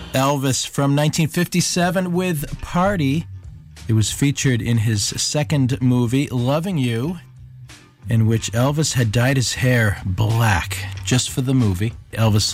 Elvis from 1957 with Party. It was featured in his second movie, Loving You, in which Elvis had dyed his hair black just for the movie. Elvis